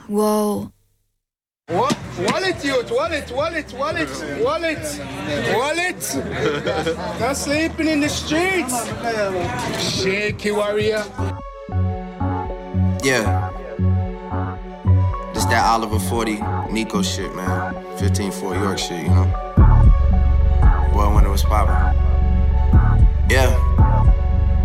Whoa. What? Wallet, youth, wallet. Not sleeping in the streets. Shaky warrior. Yeah. This that Oliver 40 Nico shit, man. 15-4 York shit, you know? Boy, when it was poppin'. Yeah.